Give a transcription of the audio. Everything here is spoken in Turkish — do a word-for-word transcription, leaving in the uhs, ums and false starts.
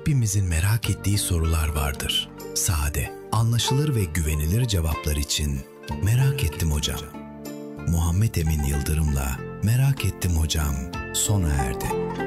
hepimizin merak ettiği sorular vardır. Sade, anlaşılır ve güvenilir cevaplar için Merak Ettim Hocam. Muhammed Emin Yıldırım'la Merak Ettim Hocam sona erdi.